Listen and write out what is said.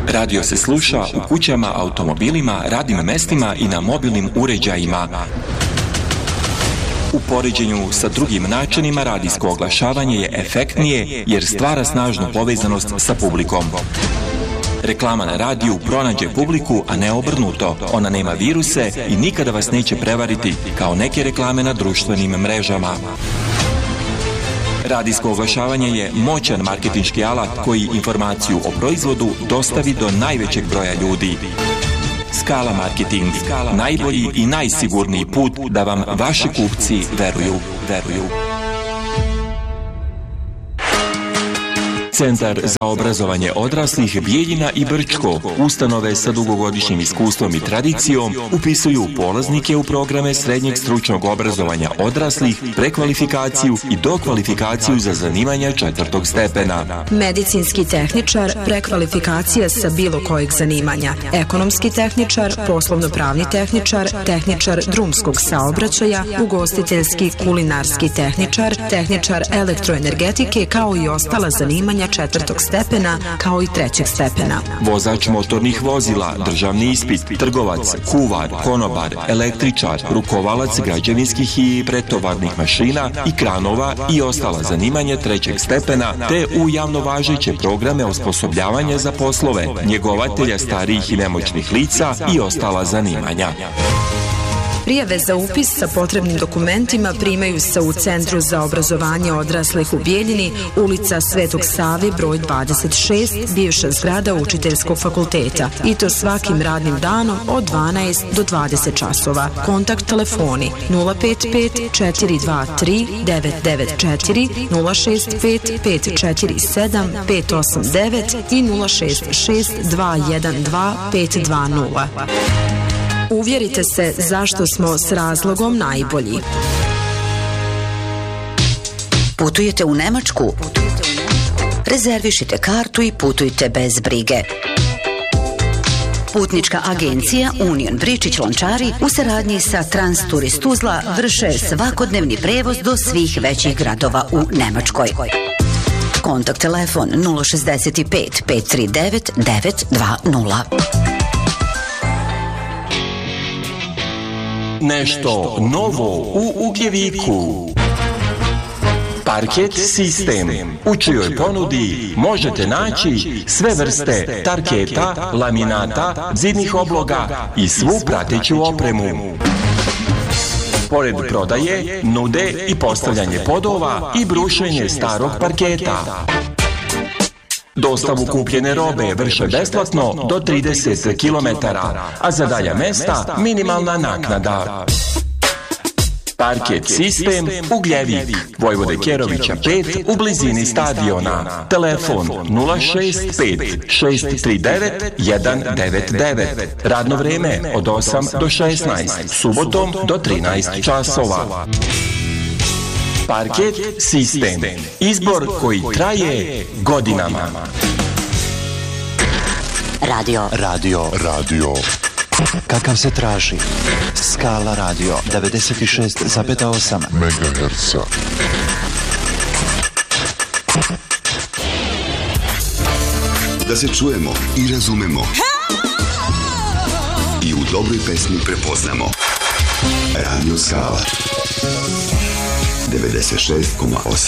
Radio se sluša u kućama, automobilima, radnim mestima i na mobilnim uređajima. U poređenju sa drugim načinima radijsko oglašavanje je efektnije jer stvara snažnu povezanost sa publikom. Reklama na radiju pronađe publiku, a ne obrnuto. Ona nema viruse i nikada vas neće prevariti kao neke reklame na društvenim mrežama. Radijsko oglašavanje je moćan marketinški alat koji informaciju o proizvodu dostavi do najvećeg broja ljudi. Skala Marketing. Najbolji i najsigurniji put da vam vaši kupci veruju. Centar za obrazovanje odraslih Bijeljina i Brčko, ustanove sa dugogodišnjim iskustvom i tradicijom, upisuju polaznike u programe srednjeg stručnog obrazovanja odraslih, prekvalifikaciju i dokvalifikaciju za zanimanja 4. stepena. Medicinski tehničar, prekvalifikacija sa bilo kojeg zanimanja. Ekonomski tehničar, poslovno-pravni tehničar, tehničar drumskog saobraćaja, ugostiteljski kulinarski tehničar, tehničar elektroenergetike, kao i ostala zanimanja 4. stepena, kao i 3. stepena. Vozač motornih vozila, državni ispit, trgovac, kuvar, konobar, električar, rukovalac građevinskih i pretovarnih mašina i kranova i ostala zanimanja 3. stepena, te u javno važeće programe osposobljavanja za poslove, njegovatelja starijih i nemoćnih lica i ostala zanimanja. Prijave za upis sa potrebnim dokumentima primaju se u Centru za obrazovanje odraslih u Bijeljini, ulica Svetog Save, broj 26, bivša zgrada Učiteljskog fakulteta, i to svakim radnim danom od 12 do 20 časova. Kontakt telefoni 055 423 994, 065 547 589 i 066 212 520. Uvjerite se zašto smo s razlogom najbolji. Putujete u Nemačku? Rezervišite kartu i putujte bez brige. Putnička agencija Union Bričić-Lončari u saradnji sa Transturist Tuzla vrše svakodnevni prevoz do svih većih gradova u Nemačkoj. Kontakt telefon 065 539 920. Nešto novo u Ugljeviku. Parket sistem. U čijoj ponudi možete naći sve vrste tarketa, laminata, zidnih obloga i svu prateću opremu. Pored prodaje, nude i postavljanje podova i brušenje starog parketa. Dostavu kupljene robe vrše besplatno do 30 km, a za dalja mesta minimalna naknada. Parket sistem Ugljevik, Vojvode Kerovića 5 u blizini stadiona. Telefon 065 639 199. Radno vreme od 8 do 16, subotom do 13 časova. Parket sistem. Izbor koji traje godinama. Radio. Kakav se traži? Skala radio 96,8 MHz. Da se čujemo i razumemo. I u dobroj pesmi prepoznamo. Radio Skala 96,8.